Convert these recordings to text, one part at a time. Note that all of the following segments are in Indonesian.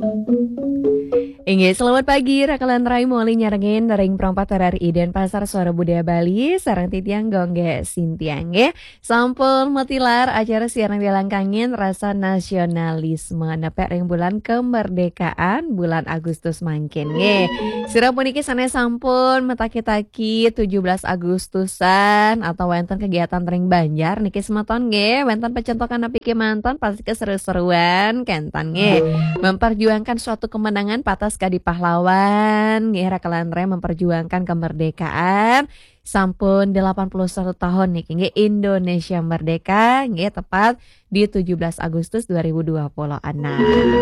Inge, selamat pagi, rakalan rai moli nyarengin daring perompat RRI dan Pasar Suara Budaya Bali, sarang titiang gongge sintiang ya. Sampul metilar acara siaran dilangkangin rasa nasionalisme nepek ring bulan kemerdekaan bulan Agustus mangkin nge. Sira puniki sana sampun metaki-taki 17 Agustusan atau wenten kegiatan ring Banjar niki semeton nge, wenten pecentokan api mantan pasti keseru-seruan kentan nge. Memperjuangkan suatu kemenangan patas kadi pahlawan, nggih rakalan re memperjuangkan kemerdekaan. Sampun 81 tahun nih, nggih Indonesia merdeka, nggih tepat di 17 Agustus 2026.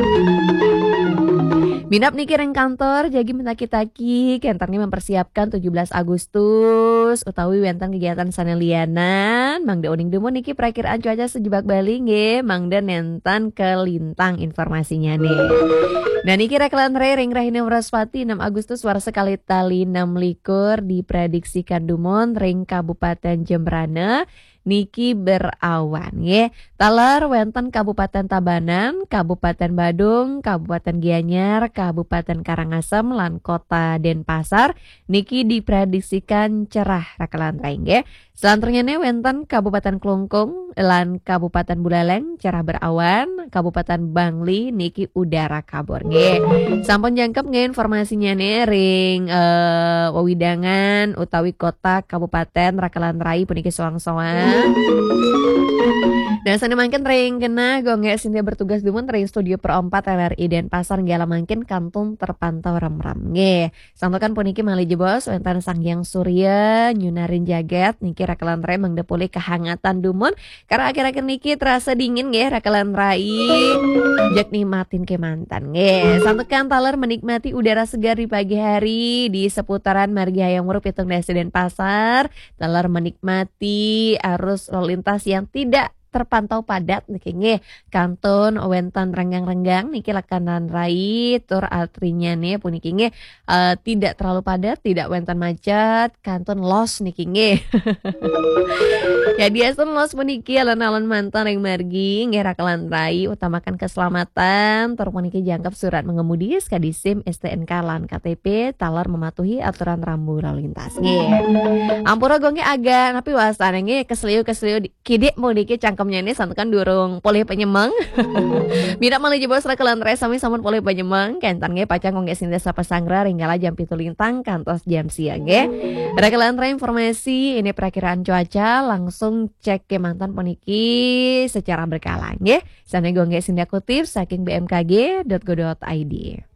Minap niki reng kantor jagi mentaki-taki kentarnya mempersiapkan 17 Agustus utawi wenten kegiatan sanelianan Mangda uning demun niki perakiraan cuaca sejebak Bali nggih Mangda nentan kelintang informasinya nih. Dan niki rekalan ring rahina Waraspati 6 Agustus war sekali tali 6 likur diprediksikan dumon ring Kabupaten Jembrana niki berawan ya. Talar wenten Kabupaten Tabanan, Kabupaten Badung, Kabupaten Gianyar, Kabupaten Karangasem lan Kota Denpasar niki diprediksikan cerah rakalan ring ya. Selanjutnya wenten Kabupaten Klungkung lan Kabupaten Buleleng cerah berawan, Kabupaten Bangli niki udara kabur nggih. Sampun jangkep nggih informasinya nih ring wewidangan utawi kota kabupaten rakalan rai puniki soang-soang. Dan sana mangkin ring kena gongge Sintia bertugas dumun ring studio perompat RRI Denpasar nggih mangkin kantung terpantau rem-rem nggih. Santokan puniki mali jebos wenten Sangyang Surya nyunarin jagat niki rakalan rai mangdepuli kehangatan dumun karena akhir-akhir niki terasa dingin nggih rakalan rai jak nikmatin ke mantan nggih. Santokan taler menikmati udara segar di pagi hari di seputaran Margi Hayam Wuruk Pitung Desa Denpasar. Taler menikmati arus lalu lintas yang tidak terpantau padat niki nggih kantun wenten renggang-renggang niki lekanan rai tur altrinya nih puniki nggih tidak terlalu padat, tidak wenten macet, kantun los niki nggih. Ya diasun los puniki alon-alon mantan ring margi nggih rakalan rai utamakan keselamatan tur puniki jangkep surat mengemudi skadi SIM STNK lan KTP talar mematuhi aturan rambu lalu lintas nggih. Ampura gongge agak tapi wasana nggih keseliu kidik mau dikit cangkemnya ini santukan durung polih penyemang. Mina malih jebos rakalan rai sami sampun polih penyemang kentan nggih pacang gongge sintesa pesangra ringgala jam 7 lintang kantos jam siang nggih. Rakalan rai informasi ini perakiraan cuaca langsung cek ke mantan puniki secara berkala nggih. Sana gongge sindia kutip saking bmkg.go.id.